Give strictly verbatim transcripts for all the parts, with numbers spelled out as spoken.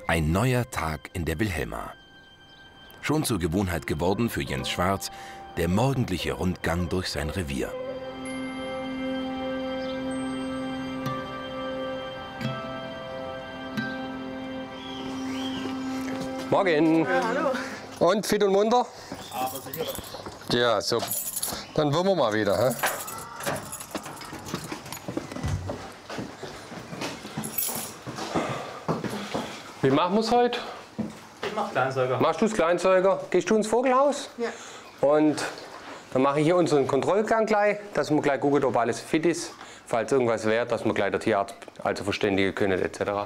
Ein neuer Tag in der Wilhelma. Schon zur Gewohnheit geworden für Jens Schwarz, der morgendliche Rundgang durch sein Revier. Morgen. Ja, hallo. Und fit und munter? Aber sicher. Ja, so. Dann wollen wir mal wieder. Hä? Wie machen wir es heute? Ich mach Kleinsäuger. Machst du es Kleinsäuger? Gehst du ins Vogelhaus? Ja. Und dann mache ich hier unseren Kontrollgang gleich, dass wir gleich gucken, ob alles fit ist. Falls irgendwas wäre, dass wir gleich der Tierarzt also verständigen können et cetera.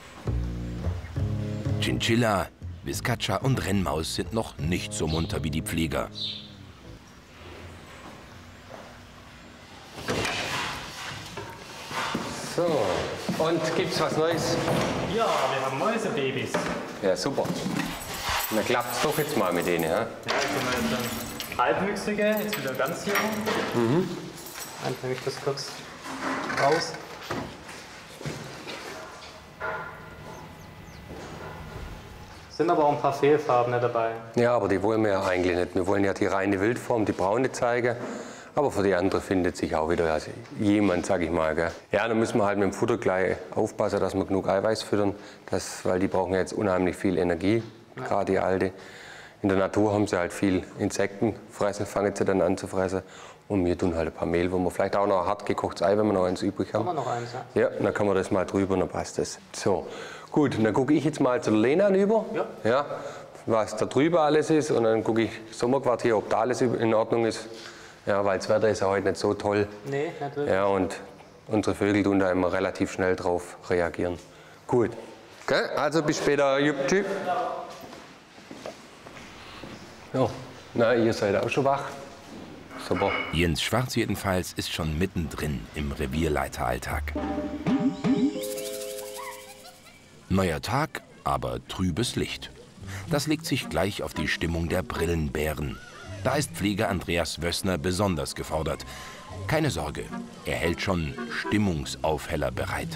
Chinchilla, Viscacha und Rennmaus sind noch nicht so munter wie die Pfleger. So, und gibt's was Neues? Ja, wir haben Mäusebabys. Ja, super. Dann klappt's doch jetzt mal mit denen, ja? Ja, jetzt haben wir jetzt dann halbwüchsige, jetzt wieder ganz jung. Mhm. Dann nehme ich das kurz raus. Sind aber auch ein paar Fehlfarben dabei. Ja, aber die wollen wir ja eigentlich nicht. Wir wollen ja die reine Wildform, die braune zeigen. Aber für die andere findet sich auch wieder also jemand, sag ich mal. Gell? Ja, dann müssen wir halt mit dem Futter gleich aufpassen, dass wir genug Eiweiß füttern. Das, weil die brauchen ja jetzt unheimlich viel Energie, ja. Gerade die alte. In der Natur haben sie halt viel Insekten, fressen, fangen sie dann an zu fressen. Und wir tun halt ein paar Mehl, wo wir vielleicht auch noch ein hart gekochtes Ei, wenn wir noch eins übrig haben. Haben wir noch eins, ja? Ja, dann kann man das mal drüber, dann passt das. So, gut, und dann gucke ich jetzt mal zu der Lena über, ja. Ja, was da drüber alles ist. Und dann gucke ich Sommerquartier, ob da alles in Ordnung ist. Ja, weil das Wetter ist ja heute nicht so toll. Nee, nicht wirklich. Ja, und unsere Vögel tun da immer relativ schnell drauf reagieren. Gut. Okay, also bis später. Jupp, tschüss. Ja, na, ihr seid auch schon wach. Super. Jens Schwarz jedenfalls ist schon mittendrin im Revierleiteralltag. Neuer Tag, aber trübes Licht. Das legt sich gleich auf die Stimmung der Brillenbären. Da ist Pfleger Andreas Wössner besonders gefordert. Keine Sorge, er hält schon Stimmungsaufheller bereit.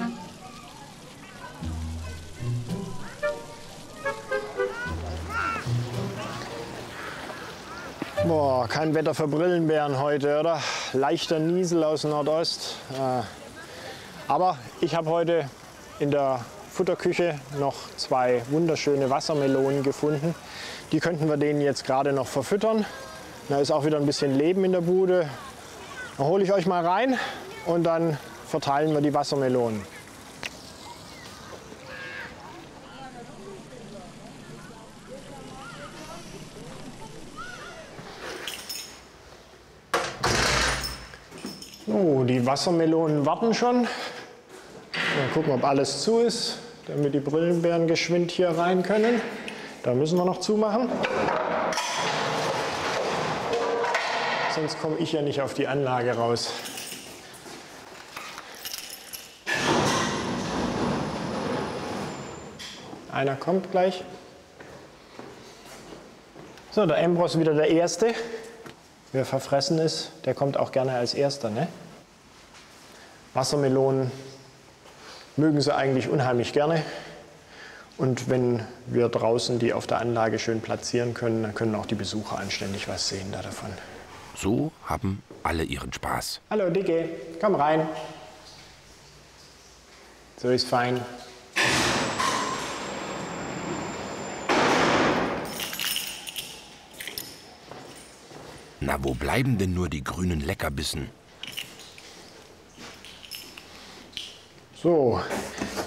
Boah, kein Wetter für Brillenbären heute, oder? Leichter Niesel aus Nordost. Äh, aber ich habe heute in der Futterküche noch zwei wunderschöne Wassermelonen gefunden. Die könnten wir denen jetzt gerade noch verfüttern. Da ist auch wieder ein bisschen Leben in der Bude. Dann hole ich euch mal rein und dann verteilen wir die Wassermelonen. So, die Wassermelonen warten schon. Mal gucken, ob alles zu ist, damit die Brillenbären geschwind hier rein können. Da müssen wir noch zumachen. Sonst komme ich ja nicht auf die Anlage raus. Einer kommt gleich. So, der Ambros wieder der Erste. Wer verfressen ist, der kommt auch gerne als Erster, ne? Wassermelonen mögen sie eigentlich unheimlich gerne. Und wenn wir draußen die auf der Anlage schön platzieren können, dann können auch die Besucher anständig was sehen da davon. So haben alle ihren Spaß. Hallo Dicke, komm rein. So ist fein. Na, wo bleiben denn nur die grünen Leckerbissen? So,